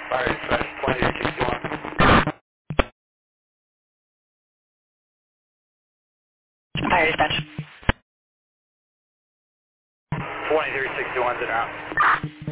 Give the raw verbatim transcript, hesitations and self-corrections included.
Fire dispatch, twenty-three sixty-one. Fire dispatch. twenty-three sixty-one's in route.